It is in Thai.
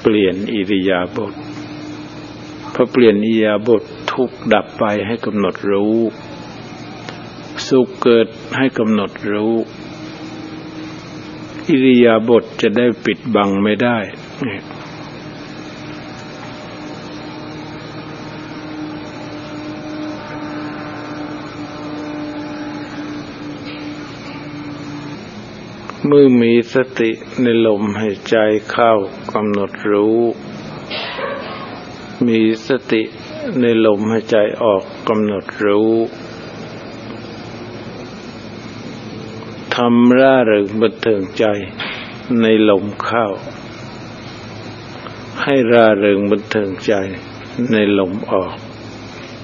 เปลี่ยนอิริยาบถพอเปลี่ยนอิริยาบถทุกข์ดับไปให้กำหนดรู้สุขเกิดให้กำหนดรู้อิริยาบถจะได้ปิดบังไม่ได้เมื่อมีสติในลมหายใจเข้ากำหนดรู้มีสติในลมหายใจออกกำหนดรู้ทำร่าเริงบันเทิงใจในลมเข้าให้ร่าเริงบันเทิงใจในลมออก